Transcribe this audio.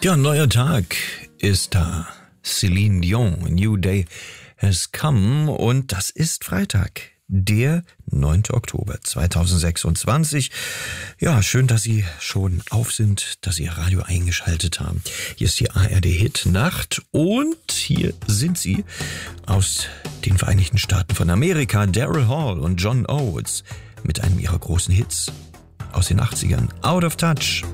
Ja, ein neuer Tag ist da. Celine Dion, A New Day has come, und das ist Freitag, der 9. Oktober 2026. Ja, schön, dass Sie schon auf sind, dass Sie Ihr Radio eingeschaltet haben. Hier ist die ARD Hit Nacht und hier sind sie aus den Vereinigten Staaten von Amerika, Daryl Hall und John Oates mit einem ihrer großen Hits aus den 80ern, Out of Touch.